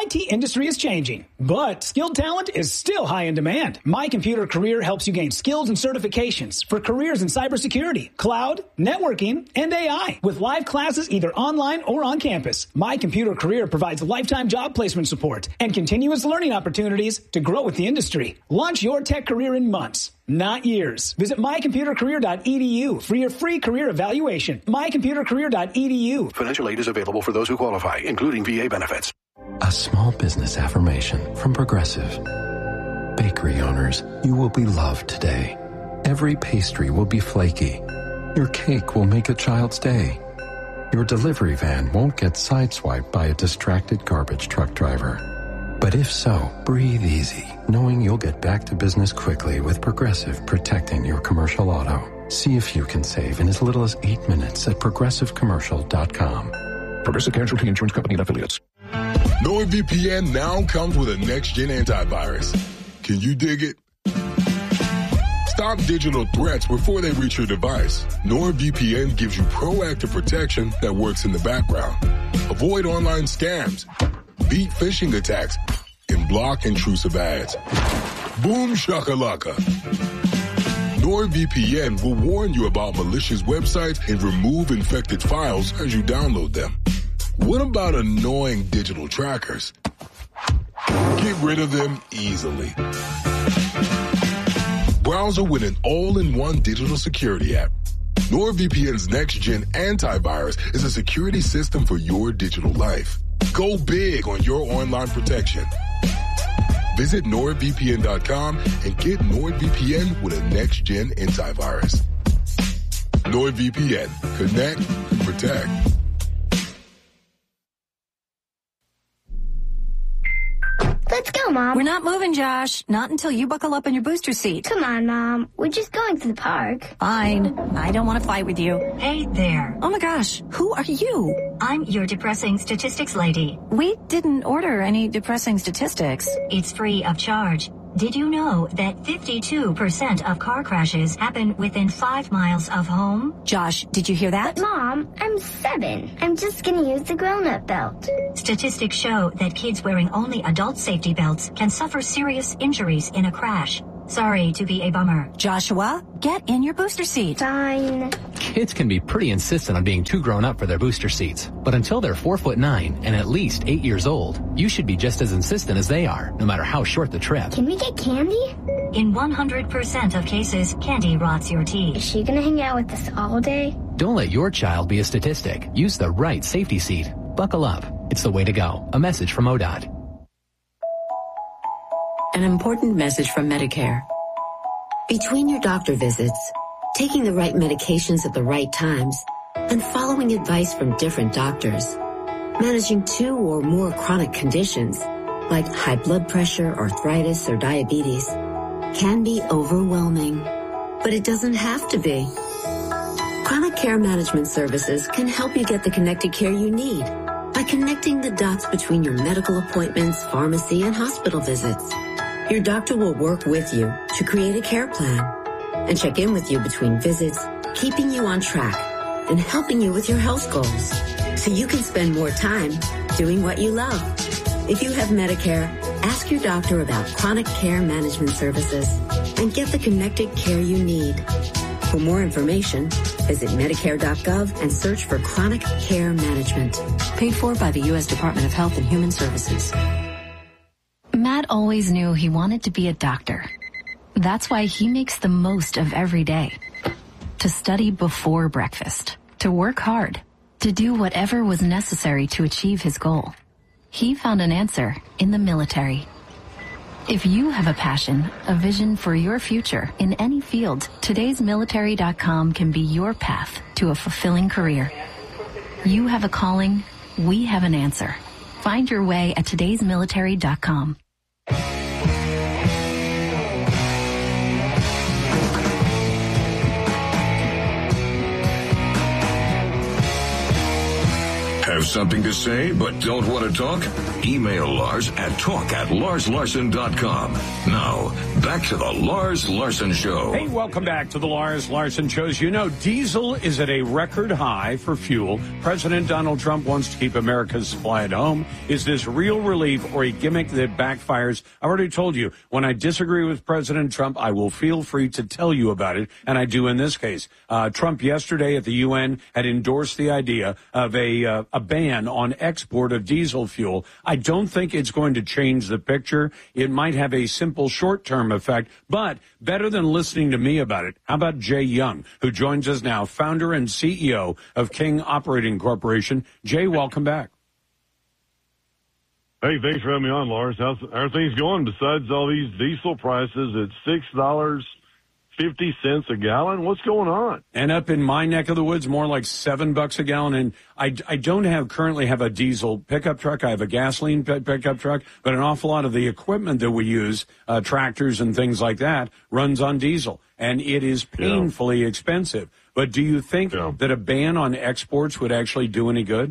IT industry is changing, but skilled talent is still high in demand. My Computer Career helps you gain skills and certifications for careers in cybersecurity, cloud, networking, and AI with live classes either online or on campus. My Computer Career provides lifetime job placement support and continuous learning opportunities to grow with the industry. Launch your tech career in months, not years. Visit mycomputercareer.edu for your free career evaluation. mycomputercareer.edu. Financial aid is available for those who qualify, including VA benefits. A small business affirmation from Progressive. Bakery owners, you will be loved today. Every pastry will be flaky. Your cake will make a child's day. Your delivery van won't get sideswiped by a distracted garbage truck driver. But if so, breathe easy, knowing you'll get back to business quickly with Progressive protecting your commercial auto. See if you can save in as little as 8 minutes at progressivecommercial.com. Progressive Casualty Insurance Company and Affiliates. NordVPN now comes with a next-gen antivirus. Can you dig it? Stop digital threats before they reach your device. NordVPN gives you proactive protection that works in the background. Avoid online scams, beat phishing attacks, and block intrusive ads. Boom shakalaka. NordVPN will warn you about malicious websites and remove infected files as you download them. What about annoying digital trackers? Get rid of them easily. Browser with an all-in-one digital security app. NordVPN's next-gen antivirus is a security system for your digital life. Go big on your online protection. Visit NordVPN.com and get NordVPN with a next-gen antivirus. NordVPN. Connect and protect. Let's go, Mom. We're not moving, Josh. Not until you buckle up in your booster seat. Come on, Mom. We're just going to the park. Fine. I don't want to fight with you. Hey there. Oh my gosh. Who are you? I'm your depressing statistics lady. We didn't order any depressing statistics. It's free of charge. Did you know that 52% of car crashes happen within 5 miles of home? Josh, did you hear that? But Mom, I'm 7. I'm just going to use the grown-up belt. Statistics show that kids wearing only adult safety belts can suffer serious injuries in a crash. Sorry to be a bummer. Joshua, get in your booster seat. Fine. Kids can be pretty insistent on being too grown up for their booster seats. But until they're 4'9" and at least 8 years old, you should be just as insistent as they are, no matter how short the trip. Can we get candy? In 100% of cases, candy rots your teeth. Is she going to hang out with us all day? Don't let your child be a statistic. Use the right safety seat. Buckle up. It's the way to go. A message from ODOT. An important message from Medicare. Between your doctor visits, taking the right medications at the right times, and following advice from different doctors, managing 2 or more chronic conditions, like high blood pressure, arthritis, or diabetes, can be overwhelming. But it doesn't have to be. Chronic Care Management Services can help you get the connected care you need by connecting the dots between your medical appointments, pharmacy, and hospital visits. Your doctor will work with you to create a care plan and check in with you between visits, keeping you on track and helping you with your health goals so you can spend more time doing what you love. If you have Medicare, ask your doctor about Chronic Care Management Services and get the connected care you need. For more information, visit Medicare.gov and search for Chronic Care Management. Paid for by the U.S. Department of Health and Human Services. Matt always knew he wanted to be a doctor. That's why he makes the most of every day. To study before breakfast, to work hard, to do whatever was necessary to achieve his goal. He found an answer in the military. If you have a passion, a vision for your future in any field, todaysmilitary.com can be your path to a fulfilling career. You have a calling, we have an answer. Find your way at todaysmilitary.com. Have something to say but don't want to talk? Email Lars at talk@LarsLarson.com. Now, back to the Lars Larson Show. Hey, welcome back to the Lars Larson Show. As you know, diesel is at a record high for fuel. President Donald Trump wants to keep America's supply at home. Is this real relief or a gimmick that backfires? I already told you, when I disagree with President Trump, I will feel free to tell you about it, and I do in this case. Trump yesterday at the UN had endorsed the idea of a ban on export of diesel fuel. I don't think it's going to change the picture. It might have a simple short-term effect, but better than listening to me about it. How about Jay Young, who joins us now, founder and CEO of King Operating Corporation. Jay, welcome back. Hey, thanks for having me on, Lars. How are things going besides all these diesel prices at $6.50 a gallon? What's going on? And up in my neck of the woods, more like $7 a gallon. And I don't currently have a diesel pickup truck. I have a gasoline pickup truck, but an awful lot of the equipment that we use, tractors and things like that, runs on diesel. And it is painfully expensive. But do you think that a ban on exports would actually do any good?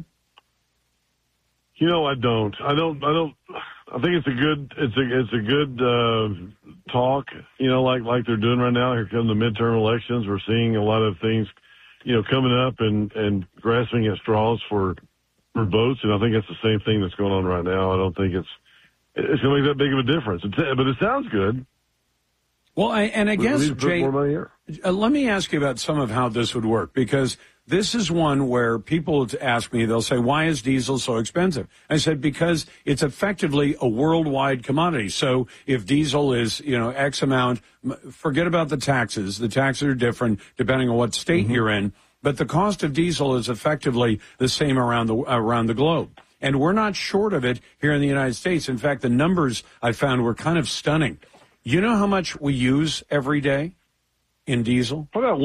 You know, I don't. I think it's a good talk, you know, like they're doing right now. Here come the midterm elections. We're seeing a lot of things, you know, coming up and grasping at straws for votes. And I think that's the same thing that's going on right now. I don't think it's going to make that big of a difference. But it sounds good. Well, I guess, Jay, let me ask you about some of how this would work, because this is one where people ask me, they'll say, why is diesel so expensive? I said, because it's effectively a worldwide commodity. So if diesel is, you know, X amount, forget about the taxes. The taxes are different depending on what state you're in. But the cost of diesel is effectively the same around the globe. And we're not short of it here in the United States. In fact, the numbers I found were kind of stunning. You know how much we use every day in diesel? About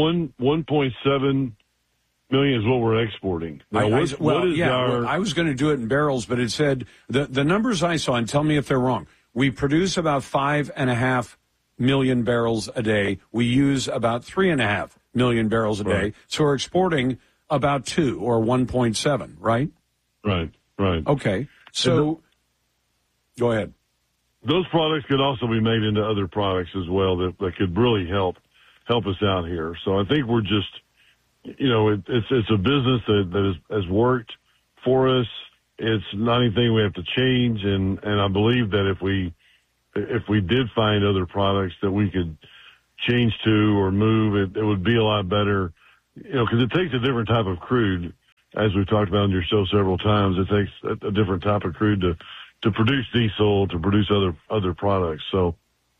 1.7 million is what we're exporting. Now, I was going to do it in barrels, but it said the numbers I saw, and tell me if they're wrong. We produce about 5.5 million barrels a day. We use about 3.5 million barrels a day. So we're exporting about 2 or 1.7, right? Right. Okay. So go ahead. Those products could also be made into other products as well that could really help us out here. So I think we're just, you know, it's a business that has worked for us. It's not anything we have to change, and I believe that if we did find other products that we could change to or move, it would be a lot better, you know, because it takes a different type of crude, as we've talked about on your show several times. It takes a different type of crude to produce diesel, to produce other products. So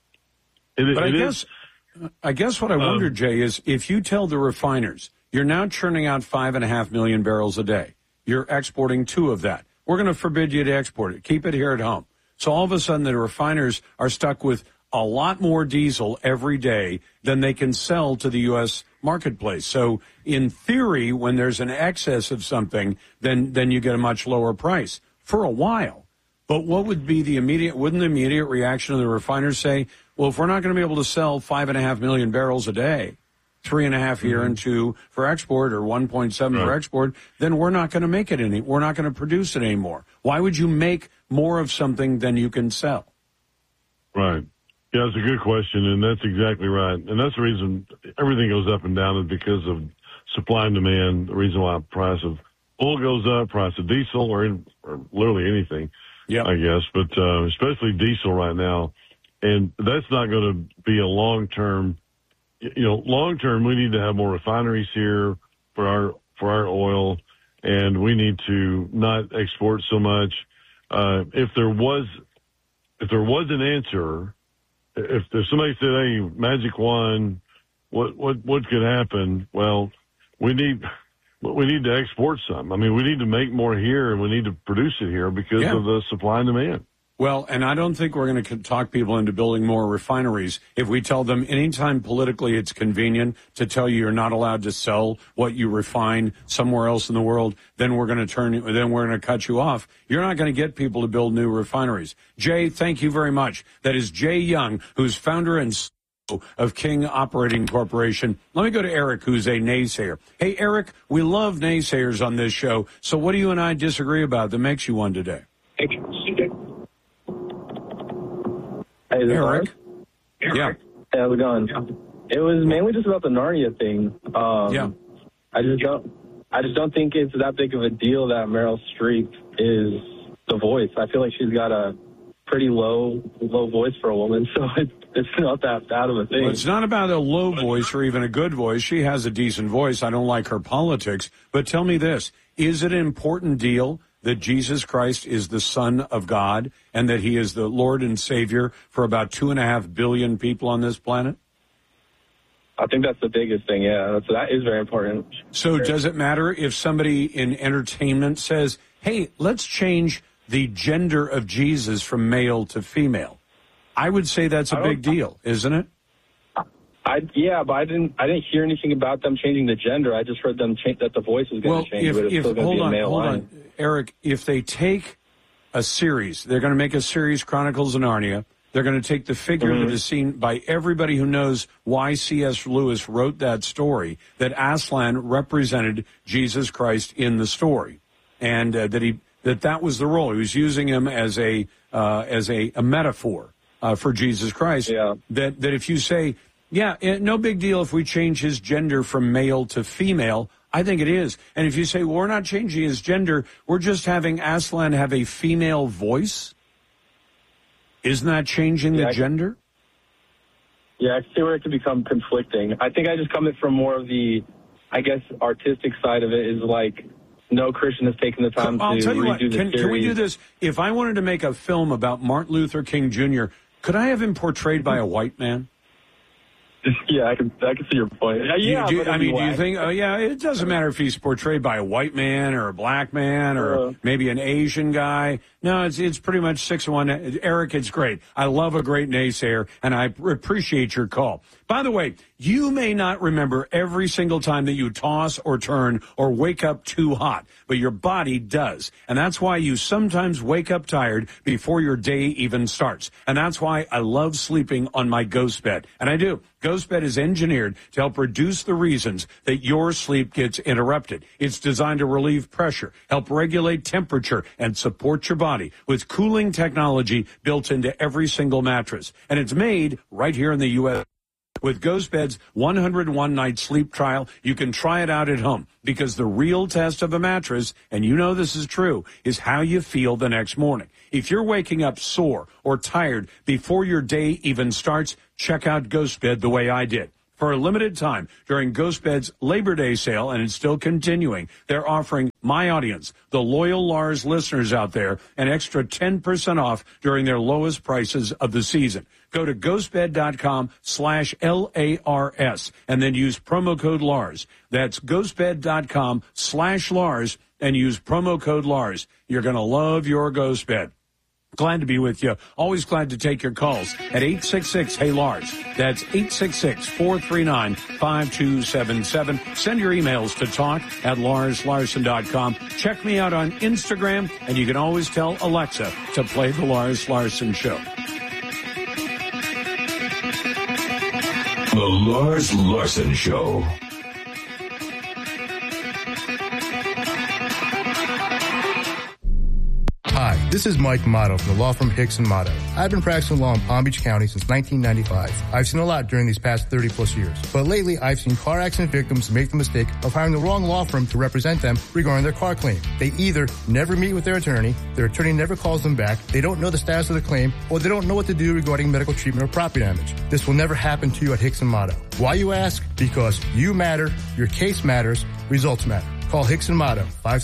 I guess what I wonder, Jay, is if you tell the refiners, you're now churning out 5.5 million barrels a day. You're exporting 2 of that. We're going to forbid you to export it. Keep it here at home. So all of a sudden the refiners are stuck with a lot more diesel every day than they can sell to the U.S. marketplace. So in theory, when there's an excess of something, then you get a much lower price for a while. But what would be wouldn't the immediate reaction of the refiners say, well, if we're not going to be able to sell 5.5 million barrels a day, 3.5 here and 2 for export, or 1.7 for export, then we're not going to make it we're not going to produce it anymore. Why would you make more of something than you can sell? Right. Yeah, it's a good question, and that's exactly right. And that's the reason everything goes up and down, is because of supply and demand. The reason why the price of oil goes up, price of diesel, or literally anything, I guess, but especially diesel right now. And that's not going to be a long-term. You know, long-term, we need to have more refineries here for our oil, and we need to not export so much. If there was an answer, if somebody said, "Hey, magic wand, what could happen?" Well, we need to export some. I mean, we need to make more here, and we need to produce it here because of the supply and demand. Well, and I don't think we're going to talk people into building more refineries if we tell them anytime politically it's convenient to tell you you're not allowed to sell what you refine somewhere else in the world. Then we're going to cut you off. You're not going to get people to build new refineries. Jay, thank you very much. That is Jay Young, who's founder and of King Operating Corporation. Let me go to Eric, who's a naysayer. Hey, Eric, we love naysayers on this show. So what do you and I disagree about that makes you one today? Hey, Eric? Yeah. Hey, how's it going? Yeah. It was mainly just about the Narnia thing. I just don't think it's that big of a deal that Meryl Streep is the voice. I feel like she's got a pretty low voice for a woman, so it's not that bad of a thing. Well, it's not about a low voice or even a good voice. She has a decent voice. I don't like her politics. But tell me this, is it an important deal that Jesus Christ is the Son of God and that he is the Lord and Savior for about 2.5 billion people on this planet? I think that's the biggest thing, yeah. That is very important. So does it matter if somebody in entertainment says, hey, let's change the gender of Jesus from male to female? I would say that's a big deal, isn't it? Yeah, but I didn't hear anything about them changing the gender. I just heard them that the voice was going to change, but it's still going to be a male line. Eric, if they take a series, they're going to make a series, Chronicles of Narnia. They're going to take the figure that is seen by everybody who knows why C.S. Lewis wrote that story, that Aslan represented Jesus Christ in the story, and that was the role. He was using him as a metaphor for Jesus Christ. Yeah. That if you say, yeah, no big deal if we change his gender from male to female, I think it is. And if you say, well, we're not changing his gender, we're just having Aslan have a female voice, isn't that changing the gender? Yeah, I see where it could become conflicting. I think I just come from more of the, I guess, artistic side of it is like, no Christian has taken the time to redo the series. Can we do this? If I wanted to make a film about Martin Luther King Jr., could I have him portrayed by a white man? Yeah, I can see your point. Yeah, do you think? It doesn't matter if he's portrayed by a white man or a black man or maybe an Asian guy. No, it's pretty much 6-1. Eric, it's great. I love a great naysayer, and I appreciate your call. By the way, you may not remember every single time that you toss or turn or wake up too hot, but your body does. And that's why you sometimes wake up tired before your day even starts. And that's why I love sleeping on my Ghost Bed. And I do. Ghost Bed is engineered to help reduce the reasons that your sleep gets interrupted. It's designed to relieve pressure, help regulate temperature, and support your body with cooling technology built into every single mattress. And it's made right here in the U.S. With Ghost Bed's 101-night sleep trial, you can try it out at home because the real test of a mattress, and you know this is true, is how you feel the next morning. If you're waking up sore or tired before your day even starts, check out Ghost Bed the way I did. For a limited time during Ghost Bed's Labor Day sale, and it's still continuing, they're offering my audience, the loyal Lars listeners out there, an extra 10% off during their lowest prices of the season. Go to ghostbed.com/LARS and then use promo code Lars. That's ghostbed.com/Lars and use promo code Lars. You're going to love your Ghost Bed. Glad to be with you. Always glad to take your calls at 866-HEY-LARS. That's 866-439-5277. Send your emails to talk@LarsLarson.com. Check me out on Instagram, and you can always tell Alexa to play The Lars Larson Show. The Lars Larson Show. Hi, this is Mike Motto from the law firm Hicks & Motto. I've been practicing law in Palm Beach County since 1995. I've seen a lot during these past 30-plus years. But lately, I've seen car accident victims make the mistake of hiring the wrong law firm to represent them regarding their car claim. They either never meet with their attorney never calls them back, they don't know the status of the claim, or they don't know what to do regarding medical treatment or property damage. This will never happen to you at Hicks & Motto. Why, you ask? Because you matter, your case matters, results matter. Call Hicks & Motto,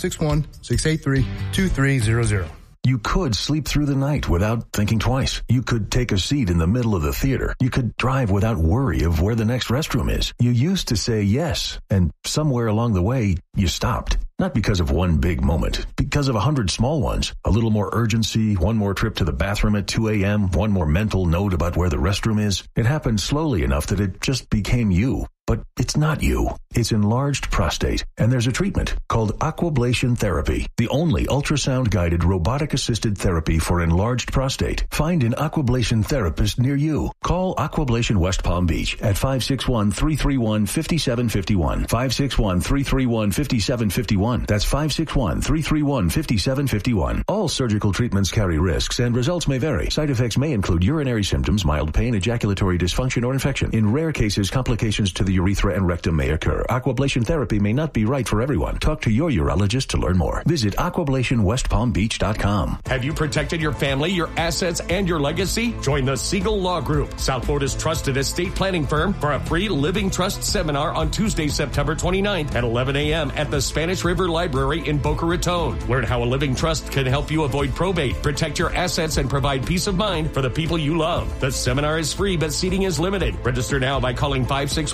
561-683-2300. You could sleep through the night without thinking twice. You could take a seat in the middle of the theater. You could drive without worry of where the next restroom is. You used to say yes, and somewhere along the way, you stopped. Not because of one big moment, because of 100 small ones. A little more urgency, one more trip to the bathroom at 2 a.m., one more mental note about where the restroom is. It happened slowly enough that it just became you. But it's not you. It's enlarged prostate, and there's a treatment called Aquablation Therapy, the only ultrasound-guided robotic-assisted therapy for enlarged prostate. Find an Aquablation therapist near you. Call Aquablation West Palm Beach at 561-331-5751. 561-331-5751. That's 561-331-5751. All surgical treatments carry risks, and results may vary. Side effects may include urinary symptoms, mild pain, ejaculatory dysfunction, or infection. In rare cases, complications to the urethra and rectum may occur. Aquablation therapy may not be right for everyone. Talk to your urologist to learn more. Visit aquablationwestpalmbeach.com. Have you protected your family, your assets, and your legacy? Join the Siegel Law Group, South Florida's trusted estate planning firm, for a free Living Trust seminar on Tuesday, September 29th at 11 a.m. at the Spanish River Library in Boca Raton. Learn how a living trust can help you avoid probate, protect your assets, and provide peace of mind for the people you love. The seminar is free, but seating is limited. Register now by calling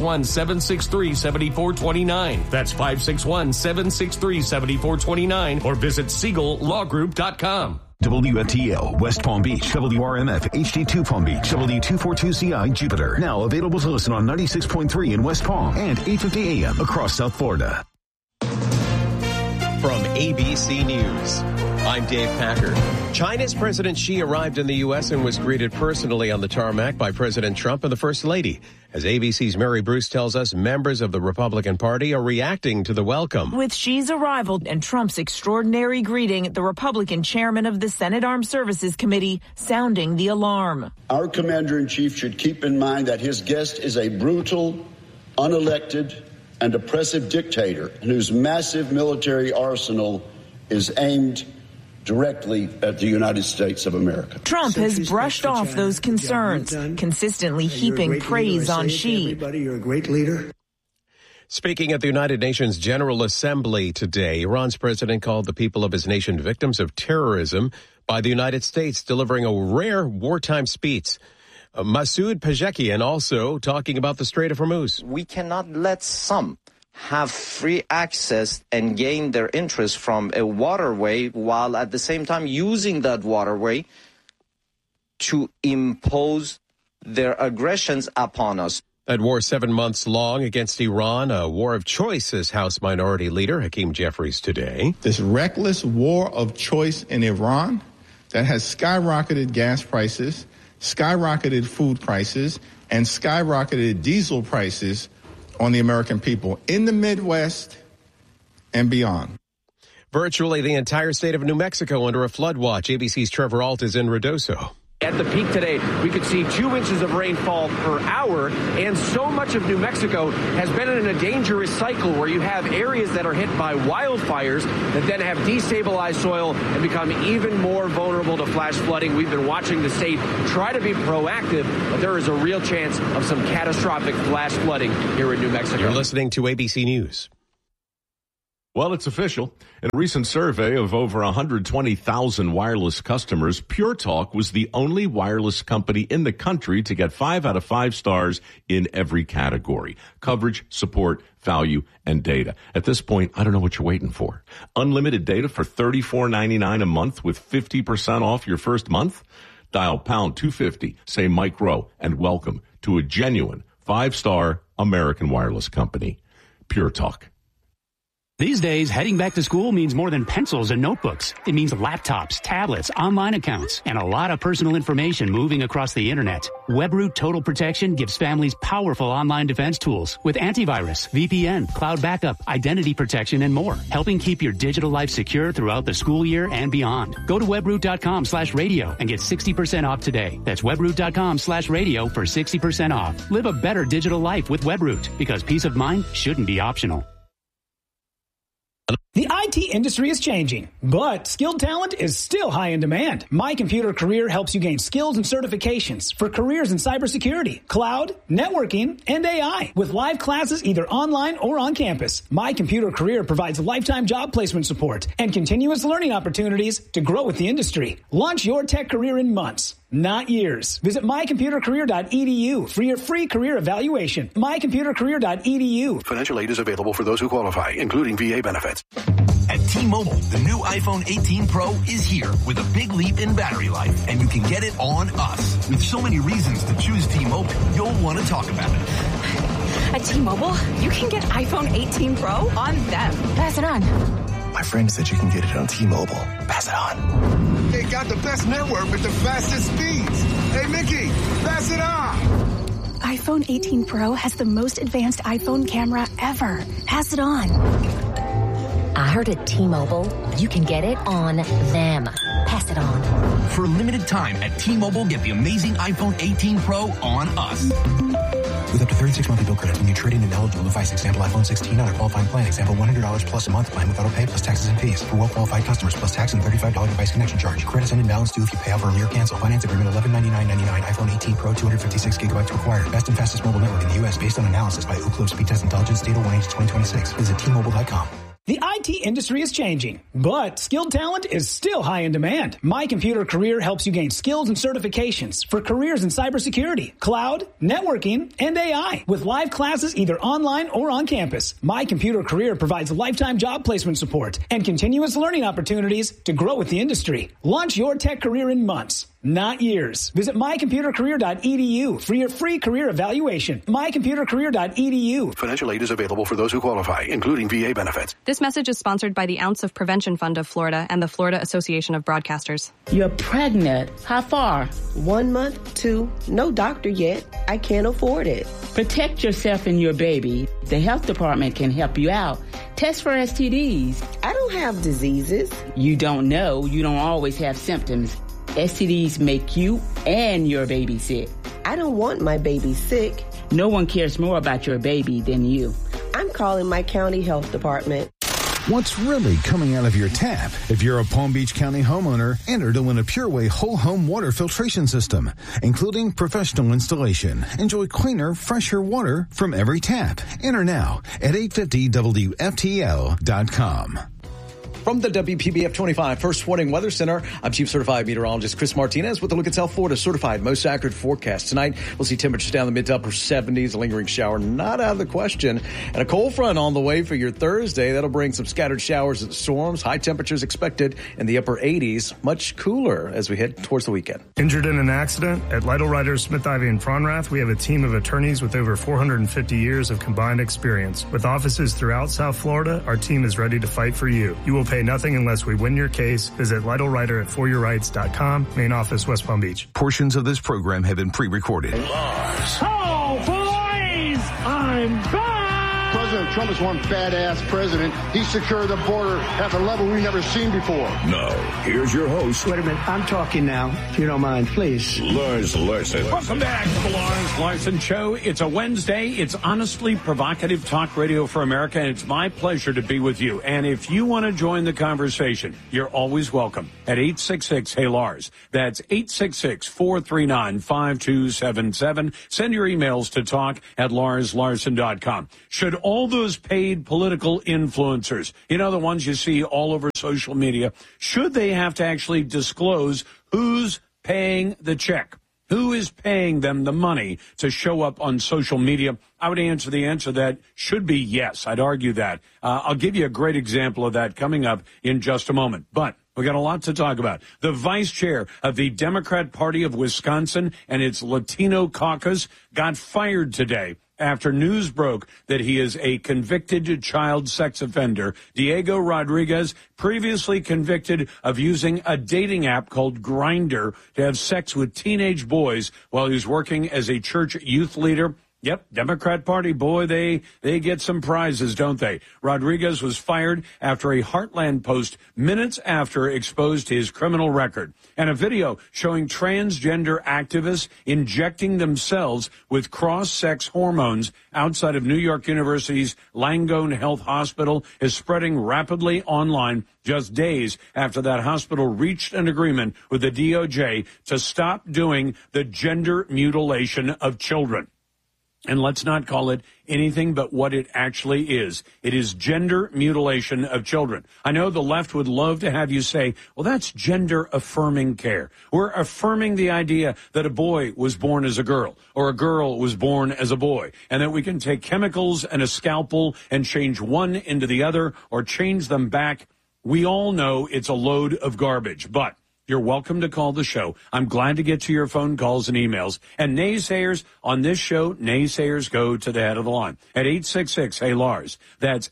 561-763-7429. That's 561-763-7429, or visit SiegelLawGroup.com. WFTL, West Palm Beach, WRMF, HD2 Palm Beach, W242CI, Jupiter. Now available to listen on 96.3 in West Palm and 850 AM across South Florida. From ABC News, I'm Dave Packer. China's President Xi arrived in the U.S. and was greeted personally on the tarmac by President Trump and the First Lady. As ABC's Mary Bruce tells us, members of the Republican Party are reacting to the welcome. With Xi's arrival and Trump's extraordinary greeting, the Republican chairman of the Senate Armed Services Committee sounding the alarm. Our commander-in-chief should keep in mind that his guest is a brutal, unelected, and oppressive dictator whose massive military arsenal is aimed directly at the United States of America. Trump has brushed off those concerns, consistently heaping praise on Xi. Everybody, you're a great leader. Speaking at the United Nations General Assembly today, Iran's president called the people of his nation victims of terrorism by the United States, delivering a rare wartime speech. Masoud Pezeshkian also talking about the Strait of Hormuz. We cannot let some have free access and gain their interest from a waterway while at the same time using that waterway to impose their aggressions upon us. That war 7 months long against Iran, a war of choice, says House Minority Leader Hakeem Jeffries today. This reckless war of choice in Iran that has skyrocketed gas prices, skyrocketed food prices, and skyrocketed diesel prices on the American people in the Midwest and beyond. Virtually the entire state of New Mexico under a flood watch. ABC's Trevor Alt is in Ruidoso. At the peak today, we could see 2 inches of rainfall per hour, and so much of New Mexico has been in a dangerous cycle where you have areas that are hit by wildfires that then have destabilized soil and become even more vulnerable to flash flooding. We've been watching the state try to be proactive, but there is a real chance of some catastrophic flash flooding here in New Mexico. You're listening to ABC News. Well, it's official. In a recent survey of over 120,000 wireless customers, Pure Talk was the only wireless company in the country to get 5 out of 5 stars in every category: coverage, support, value, and data. At this point, I don't know what you're waiting for. Unlimited data for $34.99 a month with 50% off your first month? Dial pound 250, say Mike Rowe, and welcome to a genuine 5-star American wireless company. Pure Talk. These days, heading back to school means more than pencils and notebooks. It means laptops, tablets, online accounts, and a lot of personal information moving across the internet. WebRoot Total Protection gives families powerful online defense tools with antivirus, VPN, cloud backup, identity protection, and more, helping keep your digital life secure throughout the school year and beyond. Go to webroot.com/radio and get 60% off today. That's webroot.com/radio for 60% off. Live a better digital life with WebRoot, because peace of mind shouldn't be optional. The IT industry is changing, but skilled talent is still high in demand. My Computer Career helps you gain skills and certifications for careers in cybersecurity, cloud, networking, and AI. With live classes either online or on campus, My Computer Career provides lifetime job placement support and continuous learning opportunities to grow with the industry. Launch your tech career in months, not years. Visit mycomputercareer.edu for your free career evaluation. mycomputercareer.edu. Financial aid is available for those who qualify, including VA benefits. At T-Mobile, the new iPhone 18 Pro is here with a big leap in battery life, and you can get it on us. With so many reasons to choose T-Mobile, you'll want to talk about it. At T-Mobile, you can get iPhone 18 Pro on them. Pass it on. My friend said you can get it on T-Mobile. Pass it on. They got the best network with the fastest speeds. Hey, Mickey, pass it on. iPhone 18 Pro has the most advanced iPhone camera ever. Pass it on. I heard at T-Mobile, you can get it on them. Pass it on. For a limited time at T-Mobile, get the amazing iPhone 18 Pro on us. With up to 36 monthly bill credits when you trade in an eligible device, example iPhone 16 on a qualifying plan, example $100 plus a month plan with auto pay plus taxes and fees. For well-qualified customers, plus tax and $35 device connection charge. Credits and imbalance due if you pay off early or cancel. Finance agreement $1199.99. iPhone 18 Pro 256 gigabytes required. Best and fastest mobile network in the U.S. based on analysis by Ookla Speed Test Intelligence. Data 1H2026. Visit T-Mobile.com. The IT industry is changing, but skilled talent is still high in demand. My Computer Career helps you gain skills and certifications for careers in cybersecurity, cloud, networking, and AI. With live classes either online or on campus, My Computer Career provides lifetime job placement support and continuous learning opportunities to grow with the industry. Launch your tech career in months, not years. Visit mycomputercareer.edu for your free career evaluation. mycomputercareer.edu. Financial aid is available for those who qualify, including VA benefits. This message is sponsored by the Ounce of Prevention Fund of Florida and the Florida Association of Broadcasters. You're pregnant. How far? 1 month, 2. No doctor yet. I can't afford it. Protect yourself and your baby. The health department can help you out. Test for STDs. I don't have diseases. You don't know. You don't always have symptoms. STDs make you and your baby sick. I don't want my baby sick. No one cares more about your baby than you. I'm calling my county health department. What's really coming out of your tap? If you're a Palm Beach County homeowner, enter to win a PureWay whole home water filtration system, including professional installation. Enjoy cleaner, fresher water from every tap. Enter now at 850WFTL.com. From the WPBF 25 First Warning Weather Center, I'm Chief Certified Meteorologist Chris Martinez with a look at South Florida's certified most accurate forecast. Tonight, we'll see temperatures down the mid to upper 70s, a lingering shower not out of the question, and a cold front on the way for your Thursday. That'll bring some scattered showers and storms. High temperatures expected in the upper 80s, much cooler as we head towards the weekend. Injured in an accident? At Lytle Writers, Smith, Ivy, and Fronrath, we have a team of attorneys with over 450 years of combined experience. With offices throughout South Florida, our team is ready to fight for you. You will pay nothing unless we win your case. Visit Lytle Writer at foryourrights.com. Main office, West Palm Beach. Portions of this program have been pre-recorded. Oh, boys! I'm back! President Trump is one badass president. He secured the border at a level we've never seen before. Now, here's your host. Wait a minute. I'm talking now, if you don't mind, please. Lars Larson. Welcome back to the Lars Larson Show. It's a Wednesday. It's honestly provocative talk radio for America, and it's my pleasure to be with you. And if you want to join the conversation, you're always welcome at 866-HEY-LARS. That's 866-439-5277. Send your emails to talk@LarsLarson.com. Should all those paid political influencers, you know, the ones you see all over social media, should they have to actually disclose who's paying the check? Who is paying them the money to show up on social media? I would answer the answer that should be yes. I'd argue that. I'll give you a great example of that coming up in just a moment. But we got a lot to talk about. The vice chair of the Democrat Party of Wisconsin and its Latino caucus got fired today after news broke that he is a convicted child sex offender. Diego Rodriguez, previously convicted of using a dating app called Grindr to have sex with teenage boys while he was working as a church youth leader. Yep, Democrat Party, boy, they get some prizes, don't they? Rodriguez was fired after a Heartland post minutes after exposed his criminal record. And a video showing transgender activists injecting themselves with cross-sex hormones outside of New York University's Langone Health Hospital is spreading rapidly online just days after that hospital reached an agreement with the DOJ to stop doing the gender mutilation of children. And let's not call it anything but what it actually is. It is gender mutilation of children. I know the left would love to have you say, well, that's gender affirming care. We're affirming the idea that a boy was born as a girl or a girl was born as a boy, and that we can take chemicals and a scalpel and change one into the other or change them back. We all know it's a load of garbage, but you're welcome to call the show. I'm glad to get to your phone calls and emails. And naysayers on this show, naysayers go to the head of the line at 866-HEY-LARS. That's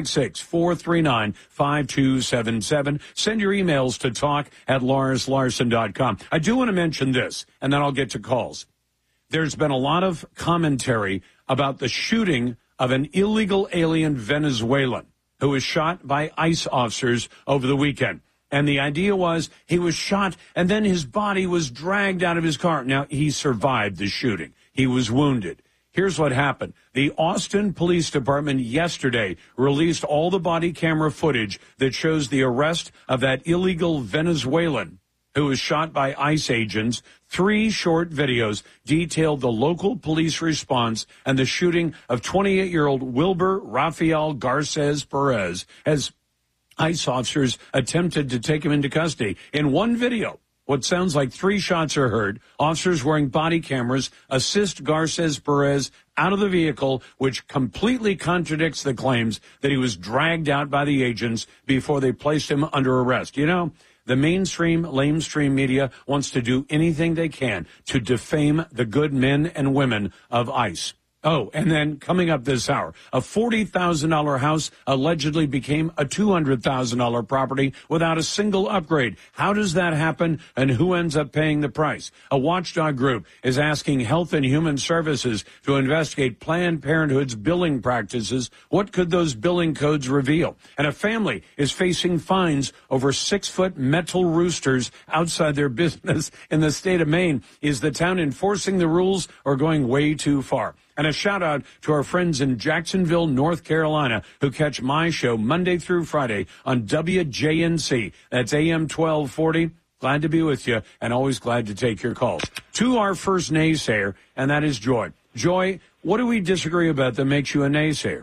866-439-5277. Send your emails to talk@LarsLarson.com. I do want to mention this, and then I'll get to calls. There's been a lot of commentary about the shooting of an illegal alien Venezuelan who was shot by ICE officers over the weekend. And the idea was he was shot and then his body was dragged out of his car. Now, he survived the shooting. He was wounded. Here's what happened. The Austin Police Department yesterday released all the body camera footage that shows the arrest of that illegal Venezuelan who was shot by ICE agents. 3 short videos detailed the local police response and the shooting of 28-year-old Wilber Rafael Garces Perez as ICE officers attempted to take him into custody. In one video, what sounds like 3 shots are heard. Officers wearing body cameras assist Garces Perez out of the vehicle, which completely contradicts the claims that he was dragged out by the agents before they placed him under arrest. You know, the mainstream, lamestream media wants to do anything they can to defame the good men and women of ICE. Oh, and then coming up this hour, a $40,000 house allegedly became a $200,000 property without a single upgrade. How does that happen, and who ends up paying the price? A watchdog group is asking Health and Human Services to investigate Planned Parenthood's billing practices. What could those billing codes reveal? And a family is facing fines over 6-foot metal roosters outside their business in the state of Maine. Is the town enforcing the rules or going way too far? And a shout-out to our friends in Jacksonville, North Carolina, who catch my show Monday through Friday on WJNC. That's AM 1240. Glad to be with you, and always glad to take your calls. To our first naysayer, and that is Joy. Joy, what do we disagree about that makes you a naysayer?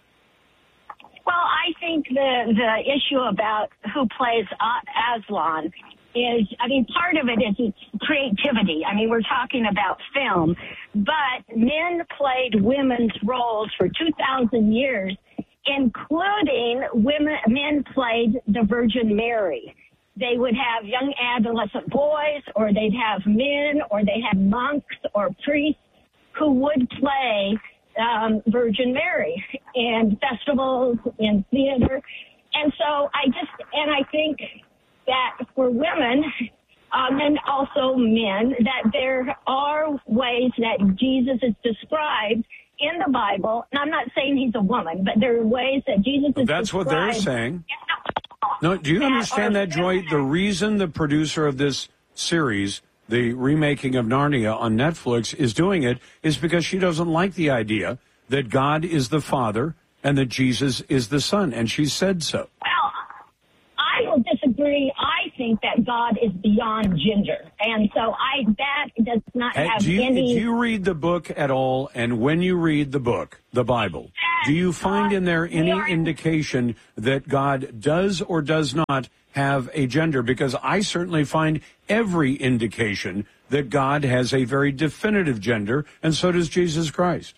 Well, I think the issue about who plays Aslan is, part of it is it's creativity. We're talking about film, but men played women's roles for 2,000 years, including men played the Virgin Mary. They would have young adolescent boys, or they'd have men, or they had monks or priests who would play Virgin Mary in festivals, in theater. And so I think that for women, and also men, that there are ways that Jesus is described in the Bible. And I'm not saying he's a woman, but there are ways that Jesus is That's described. What they're saying. No, do you understand that, Joy? The reason the producer of this series, the remaking of Narnia on Netflix, is doing it is because she doesn't like the idea that God is the Father and that Jesus is the Son, and she said so. Well, I will disagree. I think that God is beyond gender, and so that does not have any. Do you read the book at all? And when you read the book, the Bible, do you find in there any indication that God does or does not have a gender? Because I certainly find every indication that God has a very definitive gender, and so does Jesus Christ.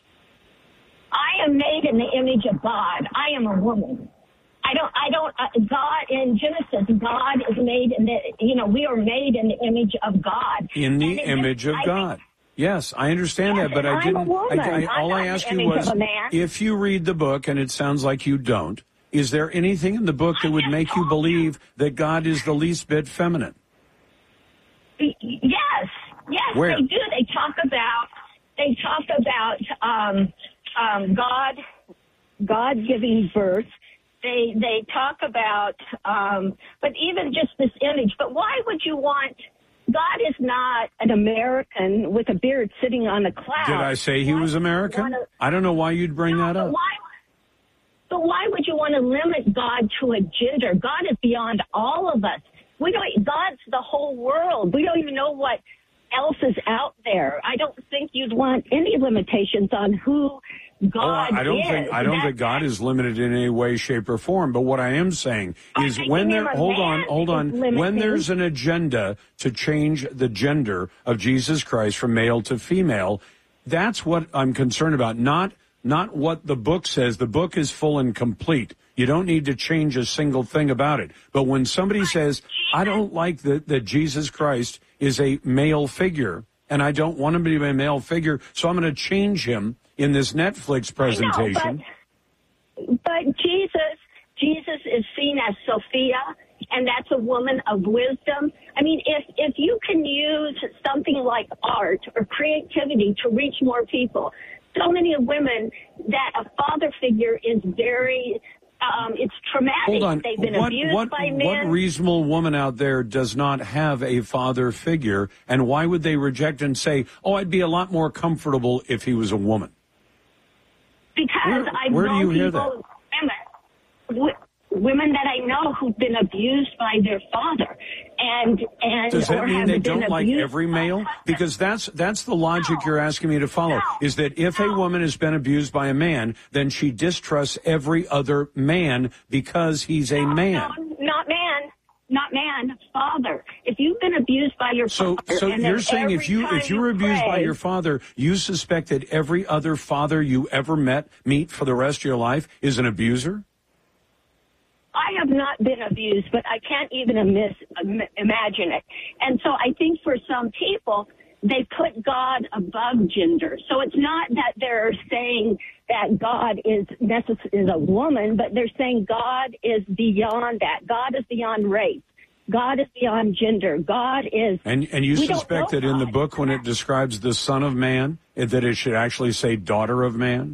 I am made in the image of God. I am a woman. God, in Genesis, God is made in we are made in the image of God. In the image of God. Yes, I understand that, but I didn't. All I asked you was, if you read the book, and it sounds like you don't, is there anything in the book that would make you believe that God is the least bit feminine? Yes, Where? They do. They talk about God giving birth. They talk about, but even just this image. But why would you want? God is not an American with a beard sitting on a cloud. Did I say he was American? I don't know why you'd bring that up. But why would you want to limit God to a gender? God is beyond all of us. God's the whole world. We don't even know what else is out there. I don't think you'd want any limitations on who God I don't think God is limited in any way, shape, or form. But what I am saying is when there's an agenda to change the gender of Jesus Christ from male to female, that's what I'm concerned about. Not what the book says. The book is full and complete. You don't need to change a single thing about it. But when somebody says, I don't like that Jesus Christ is a male figure, and I don't want him to be a male figure, so I'm going to change him in this Netflix presentation. But Jesus is seen as Sophia, and that's a woman of wisdom. I mean, if you can use something like art or creativity to reach more people, so many women that a father figure is very, it's traumatic. Hold on. They've been abused by men. What reasonable woman out there does not have a father figure, and why would they reject and say, oh, I'd be a lot more comfortable if he was a woman? Because I've known people, women that I know who've been abused by their father, and does that mean they don't like every male? Because that's the logic you're asking me to follow. Is that if a woman has been abused by a man, then she distrusts every other man because he's a man. Not man, father. If you've been abused by your father, so you're saying if you were abused by your father, you suspect that every other father you ever meet for the rest of your life is an abuser? I have not been abused, but I can't even imagine it. And so I think for some people, they put God above gender. So it's not that they're saying that God is a woman, but they're saying God is beyond that. God is beyond race. God is beyond gender. God is... And you suspect that in the book, when it describes the Son of Man, that it should actually say daughter of man?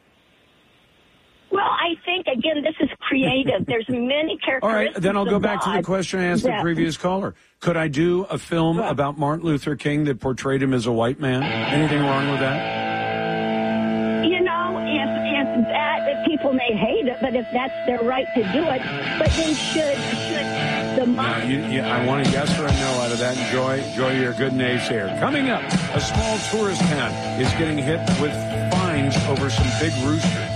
Well, I think, again, this is creative. There's many characteristics. All right, then I'll go back to the question I asked the Yeah. previous caller. Could I do a film about Martin Luther King that portrayed him as a white man? Anything wrong with that? You know, if people may hate it, but if that's their right to do it, but then should the I want a yes or a no out of that. Joy, you're a good naysayer. Coming up, a small tourist town is getting hit with fines over some big roosters.